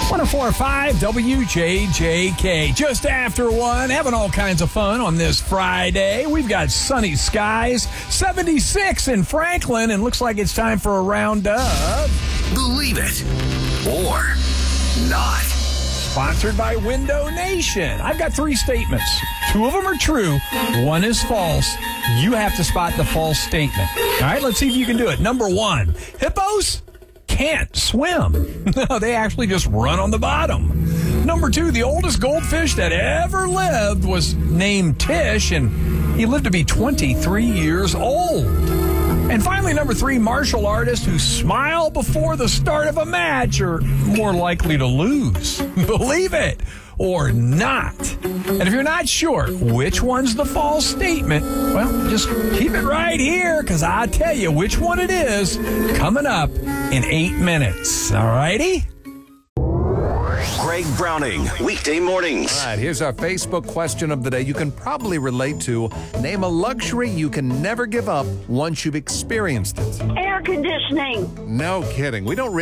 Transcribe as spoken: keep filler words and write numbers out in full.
one oh four point five W J J K. Just after one, having all kinds of fun on this Friday. We've got sunny skies, seventy-six in Franklin, and looks like it's time for a round of Believe It or Not. Sponsored by Window Nation. I've got three statements. Two of them are true. One is false. You have to spot the false statement. All right, let's see if you can do it. Number one, hippos can't swim. No, they actually just run on the bottom. Number two, the oldest goldfish that ever lived was named Tish, and he lived to be twenty-three years old. And finally, number three, martial artists who smile before the start of a match are more likely to lose. Believe it or not. And if you're not sure which one's the false statement, well, just keep it right here, because I'll tell you which one it is coming up in eight minutes. All righty? Greg Browning, weekday mornings. All right, here's our Facebook question of the day you can probably relate to. Name a luxury you can never give up once you've experienced it. Air conditioning. No kidding. We don't